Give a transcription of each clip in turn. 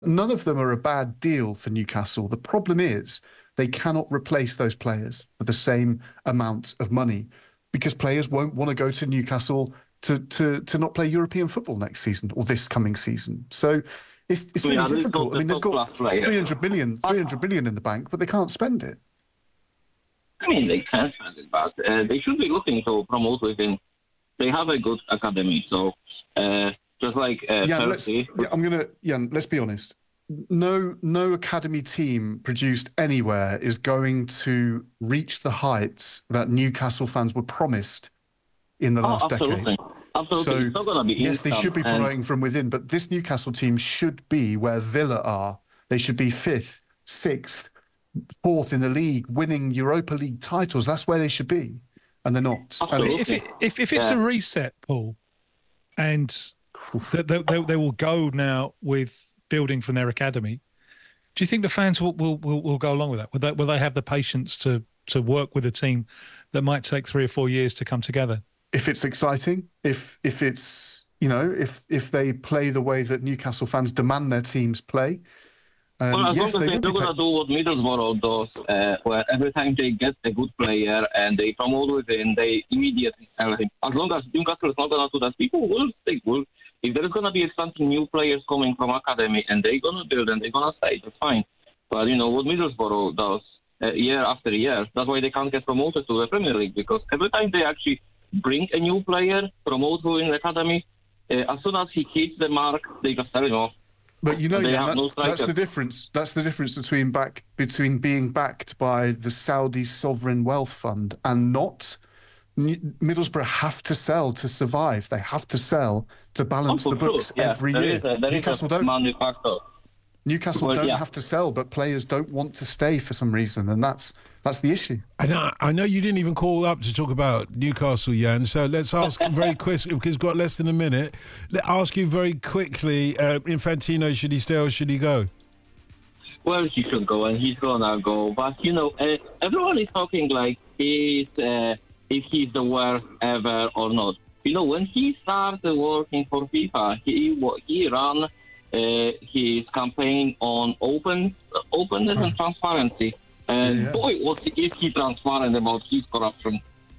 None of them are a bad deal for Newcastle. The problem is they cannot replace those players for the same amount of money because players won't want to go to Newcastle to not play European football next season or this coming season. So it's really difficult. I mean, they've got 300 million in the bank, but they can't spend it. I mean, they can spend it, but they should be looking to promote within. They have a good academy, so just like Chelsea. Let's be honest. No academy team produced anywhere is going to reach the heights that Newcastle fans were promised in the last decade. Absolutely. So, it's not going to be yes, they should be promoting from within, but this Newcastle team should be where Villa are. They should be 5th, 6th, 4th in the league, winning Europa League titles. That's where they should be, and they're not. If it's a reset, Paul, and they will go now with building from their academy, do you think the fans will go along with that? Will they have the patience to work with a team that might take 3 or 4 years to come together? If it's exciting, if it's, if they play the way that Newcastle fans demand their teams play. Well, as long as they're not going to do what Middlesbrough does, where every time they get a good player and they promote within, they immediately sell him. As long as Newcastle is not going to do that, people will stick. If there's going to be something new players coming from academy and they're going to build and they're going to stay, that's fine. But, what Middlesbrough does year after year, that's why they can't get promoted to the Premier League, because every time they actually bring a new player, promote who in the academy, as soon as he hits the mark, they just sell him off. But that's the difference. That's the difference between being backed by the Saudi sovereign wealth fund and not. Middlesbrough have to sell to survive. They have to sell to balance the books every year. Newcastle don't. Newcastle don't have to sell, but players don't want to stay for some reason, and that's the issue. I know you didn't even call up to talk about Newcastle, Jan, so let's ask very quickly, because we've got less than a minute. Let's ask you very quickly, Infantino, should he stay or should he go? Well, he should go, and he's going to go. But, everyone is talking like if he's the worst ever or not. When he started working for FIFA, he ran his campaign on openness and transparency. And boy, is he transparent about his corruption.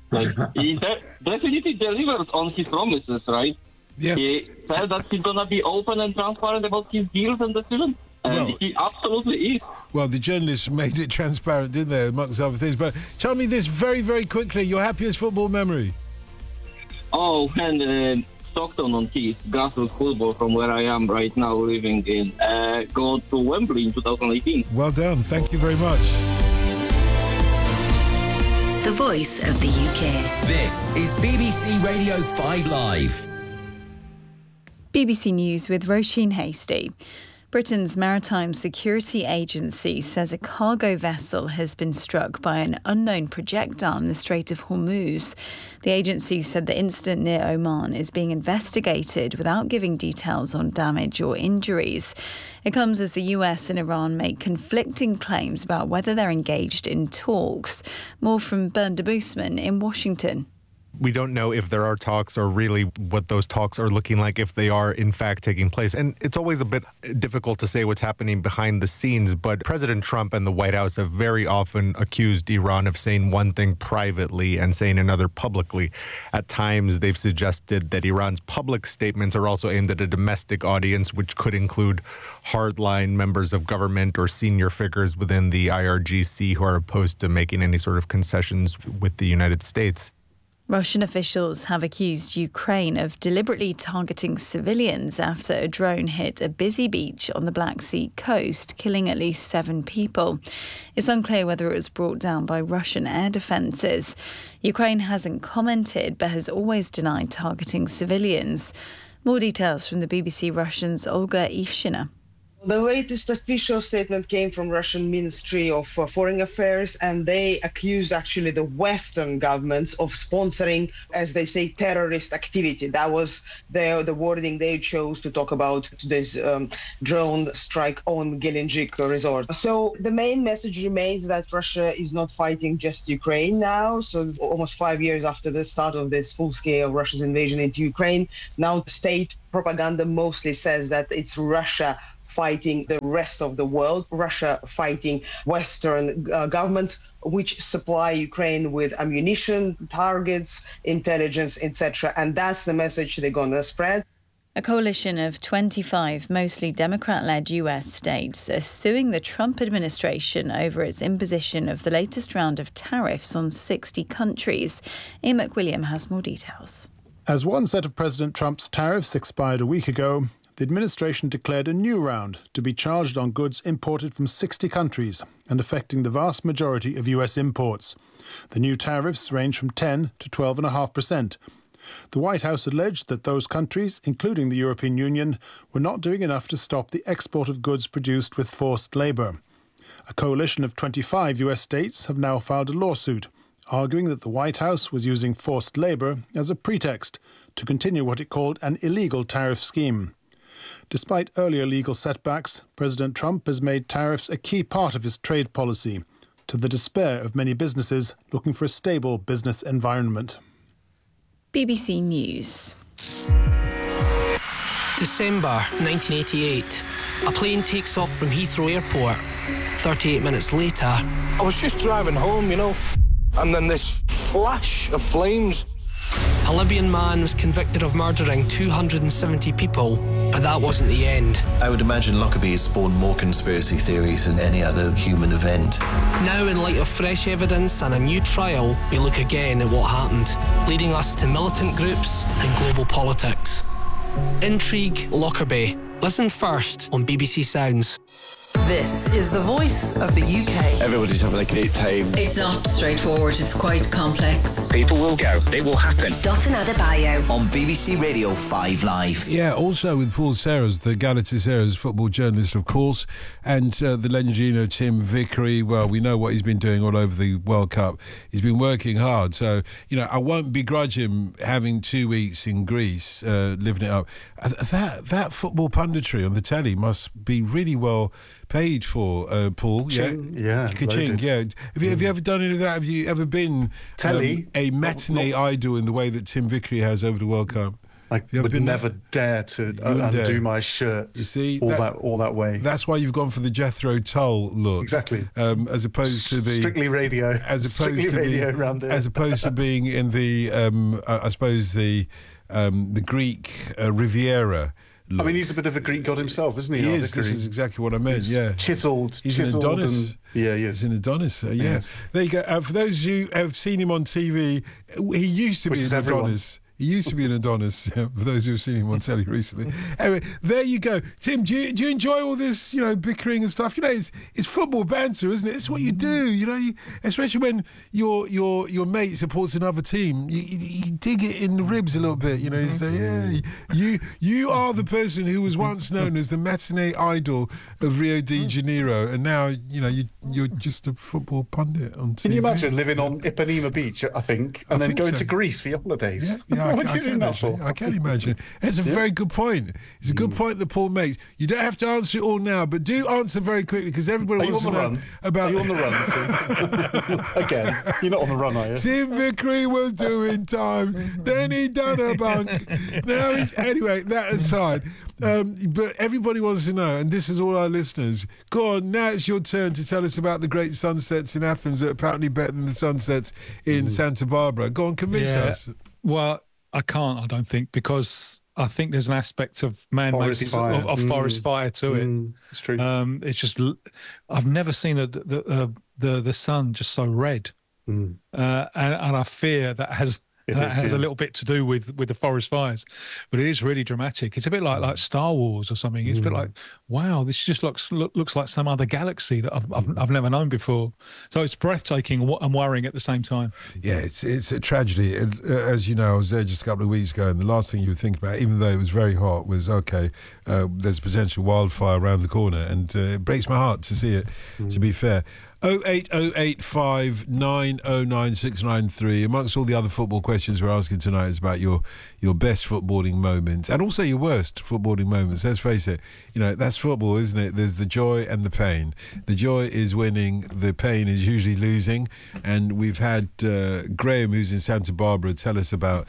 He definitely delivers on his promises, right? Yeah. He said that he's going to be open and transparent about his deals and decisions. And he absolutely is. Well, the journalists made it transparent, didn't they, amongst other things? But tell me this very, very quickly, your happiest football memory? Oh, and Stockton-on-Tees, grassroots football from where I am right now living in, go to Wembley in 2018. Well done. Thank you very much. The voice of the UK. This is BBC Radio 5 Live. BBC News with Roisin Hasty. Britain's Maritime Security Agency says a cargo vessel has been struck by an unknown projectile in the Strait of Hormuz. The agency said the incident near Oman is being investigated without giving details on damage or injuries. It comes as the US and Iran make conflicting claims about whether they're engaged in talks. More from Bernd de Boosman in Washington. We don't know if there are talks or really what those talks are looking like, if they are in fact taking place. And it's always a bit difficult to say what's happening behind the scenes, but President Trump and the White House have very often accused Iran of saying one thing privately and saying another publicly. At times, they've suggested that Iran's public statements are also aimed at a domestic audience, which could include hardline members of government or senior figures within the IRGC who are opposed to making any sort of concessions with the United States. Russian officials have accused Ukraine of deliberately targeting civilians after a drone hit a busy beach on the Black Sea coast, killing at least 7 people. It's unclear whether it was brought down by Russian air defences. Ukraine hasn't commented but has always denied targeting civilians. More details from the BBC Russian's Olga Ivshina. The latest official statement came from Russian Ministry of Foreign Affairs, and they accused actually the Western governments of sponsoring, as they say, terrorist activity. That was the wording they chose to talk about this drone strike on Gelendzhik resort. So the main message remains that Russia is not fighting just Ukraine now. So almost 5 years after the start of this full-scale Russia's invasion into Ukraine, now state propaganda mostly says that it's Russia fighting the rest of the world, Russia fighting Western governments, which supply Ukraine with ammunition, targets, intelligence, etc. And that's the message they're going to spread. A coalition of 25 mostly Democrat-led US states are suing the Trump administration over its imposition of the latest round of tariffs on 60 countries. Ian McWilliam has more details. As one set of President Trump's tariffs expired a week ago, the administration declared a new round to be charged on goods imported from 60 countries and affecting the vast majority of US imports. The new tariffs range from 10 to 12.5%. The White House alleged that those countries, including the European Union, were not doing enough to stop the export of goods produced with forced labour. A coalition of 25 US states have now filed a lawsuit, arguing that the White House was using forced labour as a pretext to continue what it called an illegal tariff scheme. Despite earlier legal setbacks, President Trump has made tariffs a key part of his trade policy, to the despair of many businesses looking for a stable business environment. BBC News. December 1988. A plane takes off from Heathrow Airport. 38 minutes later... I was just driving home, and then this flash of flames. A Libyan man was convicted of murdering 270 people, but that wasn't the end. I would imagine Lockerbie has spawned more conspiracy theories than any other human event. Now, in light of fresh evidence and a new trial, we look again at what happened, leading us to militant groups and global politics. Intrigue Lockerbie. Listen first on BBC Sounds. This is the voice of the UK. Everybody's having a great time. It's not straightforward, it's quite complex. People will go, it will happen. Dotun Adebayo on BBC Radio 5 Live. Yeah, also with Paul Serres, the Galatasaray football journalist, of course, and the legendary Tim Vickery. Well, we know what he's been doing all over the World Cup. He's been working hard. So, I won't begrudge him having 2 weeks in Greece, living it up. That football punditry on the telly must be really well paid for, Paul. Ka-ching, yeah. Have you ever done any of that? Have you ever been a matinee idol in the way that Tim Vickery has over the World Cup? I would never dare to undo my shirt. You see, all that way. That's why you've gone for the Jethro Tull look, exactly, as opposed to the strictly radio, as opposed to being in the, I suppose the Greek Riviera. Look. I mean, he's a bit of a Greek god himself, isn't he? He is. This is exactly what I meant. Yeah, chiseled. He's an Adonis. Yeah, he He's is. an Adonis. Yes. There you go. For those of you who have seen him on TV, he used to be an Adonis. He used to be an Adonis, for those who have seen him on telly recently. Anyway, there you go. Tim, do you enjoy all this, bickering and stuff? It's football banter, isn't it? It's what you do, especially when your mate supports another team. You dig it in the ribs a little bit, you say, yeah, you are the person who was once known as the matinee idol of Rio de Janeiro, and now, you're just a football pundit on TV. Can you imagine living on Ipanema Beach, I think, and then going to Greece for your holidays? Yeah. I can imagine. It's a very good point. It's a good point that Paul makes. You don't have to answer it all now, but do answer very quickly because everybody wants to know about... Are you on the run, Tim? Again, you're not on the run, are you? Tim Vickery was doing time, then he done a bunk. Now he's... Anyway, that aside, but everybody wants to know, and this is all our listeners. Go on, now it's your turn to tell us about the great sunsets in Athens that are apparently better than the sunsets in Santa Barbara. Go on, convince us. Well, I can't, I don't think, because I think there's an aspect of man-made forest fire to it. It's true. It's just, I've never seen the sun just so red, and I fear that has a little bit to do with the forest fires, but it is really dramatic. It's a bit like Star Wars or something. It's a bit like, wow, this just looks like some other galaxy that I've never known before. So it's breathtaking and worrying at the same time. Yeah, it's a tragedy. As you know, I was there just a couple of weeks ago, and the last thing you would think about, even though it was very hot, was there's potential wildfire around the corner, and it breaks my heart to see it. To be fair. 08085 909 693. Amongst all the other football questions we're asking tonight is about your best footballing moments and also your worst footballing moments. Let's face it, that's football, isn't it? There's the joy and the pain. The joy is winning, the pain is usually losing. And we've had Graham, who's in Santa Barbara, tell us about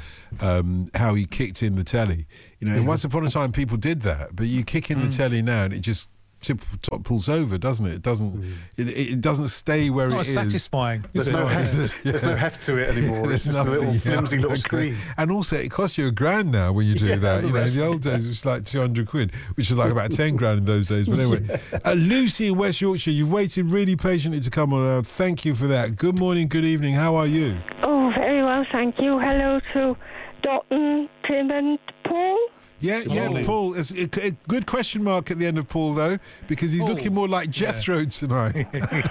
how he kicked in the telly. Once upon a time people did that, but you kick in the telly now and it just top pulls over, doesn't it? It doesn't. It doesn't stay where it is. It's not satisfying. There's no heft to it anymore. It's just a little flimsy little screen. And also, it costs you $1,000 now when you do that. In the old days, it was like 200 quid, which is like about 10 grand in those days. But anyway, Lucy in West Yorkshire, you've waited really patiently to come on. Thank you for that. Good morning, good evening. How are you? Oh, very well, thank you. Hello to Dotton, Tim and Paul. Yeah, Paul. It's a good question mark at the end of Paul, though, because he's looking more like Jethro tonight.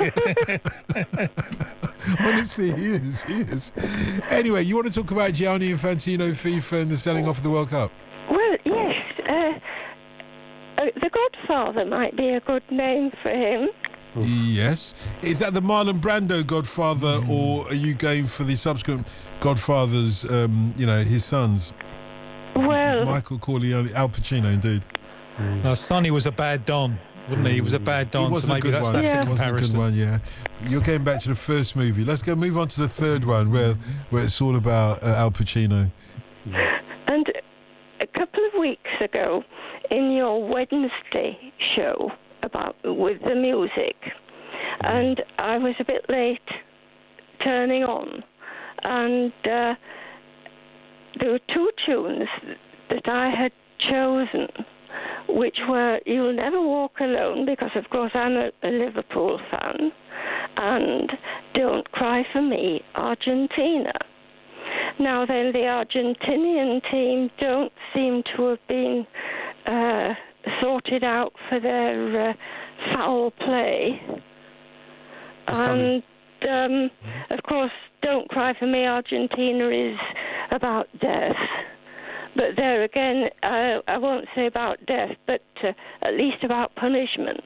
Honestly, he is. Anyway, you want to talk about Gianni Infantino, FIFA, and the selling off of the World Cup? Well, yes. The Godfather might be a good name for him. Yes. Is that the Marlon Brando Godfather, or are you going for the subsequent Godfathers, his sons? Well, Michael Corleone, Al Pacino, indeed. Now, Sonny was a bad Don, wasn't he? He was a bad Don, so maybe that's the comparison. It wasn't a good one, yeah. You're going back to the first movie. Let's move on to the third one, where it's all about Al Pacino. And a couple of weeks ago, in your Wednesday show with the music, and I was a bit late turning on, and there were two tunes that I had chosen, which were You'll Never Walk Alone, because of course I'm a Liverpool fan, and Don't Cry For Me, Argentina. Now then, the Argentinian team don't seem to have been sorted out for their foul play. And of course, Don't Cry For Me, Argentina is about death. But there again, I won't say about death, but at least about punishment,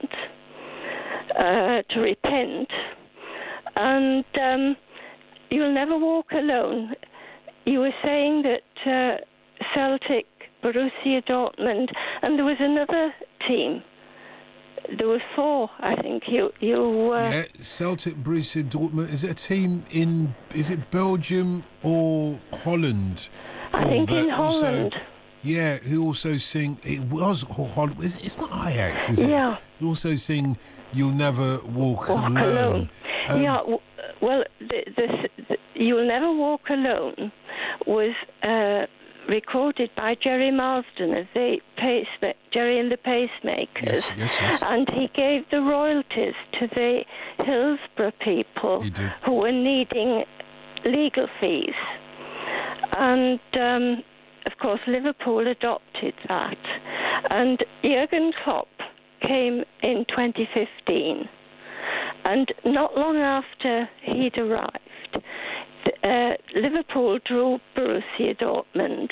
to repent. And You'll Never Walk Alone. You were saying that Celtic, Borussia Dortmund, and there was another team. There were four, I think. Celtic, Borussia Dortmund. Is it a team is it Belgium or Holland? I think in Holland. Who also sing, it was Holland. It's not Ajax, is it? Yeah. Who also sing You'll Never Walk Alone. Well, the You'll Never Walk Alone was recorded by Jerry Marsden of the Jerry and the Pacemakers. Yes. And he gave the royalties to the Hillsborough people who were needing legal fees. And, of course, Liverpool adopted that. And Jurgen Klopp came in 2015. And not long after he'd arrived, Liverpool drew Borussia Dortmund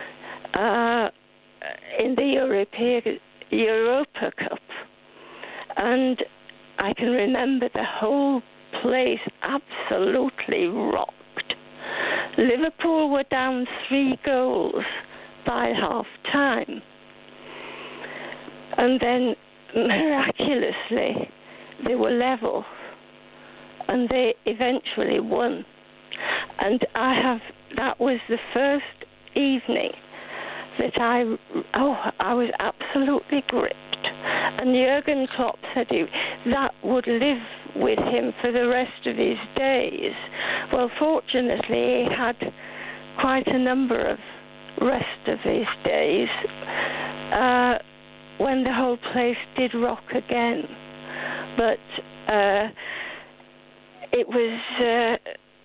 in the Europa Cup. And I can remember the whole place absolutely rocked. Liverpool were down 3 goals by half-time. And then, miraculously, they were level. And they eventually won. And that was the first evening that I was absolutely gripped. And Jurgen Klopp said that would live with him for the rest of his days. Well, fortunately, he had quite a number of rest of his days when the whole place did rock again. But it was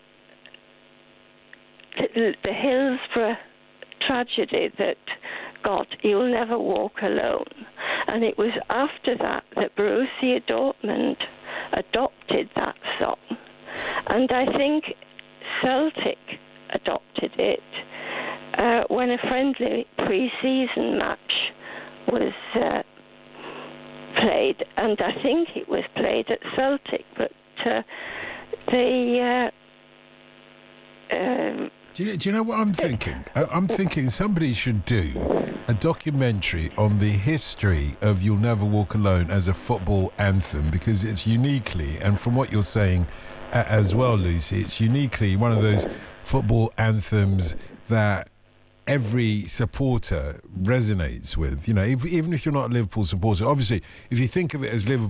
the Hillsborough tragedy that got You'll Never Walk Alone. And it was after that Borussia Dortmund adopted that song. And I think Celtic adopted it when a friendly pre-season match was played. And I think it was played at Celtic, but Do you know what I'm thinking? I'm thinking somebody should do a documentary on the history of You'll Never Walk Alone as a football anthem, because it's uniquely, and from what you're saying as well, Lucy, it's uniquely one of those football anthems that every supporter resonates with. You know, even if you're not a Liverpool supporter, obviously, if you think of it as Liverpool